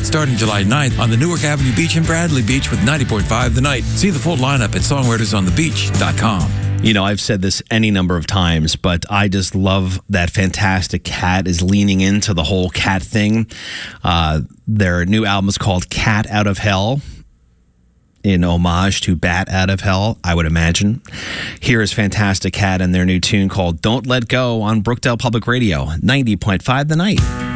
starting July 9th on the Newark Avenue Beach in Bradley Beach with 90.5 The Night. See the full lineup at songwritersonthebeach.com. You know, I've said this any number of times, but I just love that Fantastic Cat is leaning into the whole cat thing. Their new album is called Cat Out of Hell, in homage to Bat Out of Hell, I would imagine. Here is Fantastic Cat and their new tune called Don't Let Go on Brookdale Public Radio, 90.5 The Night.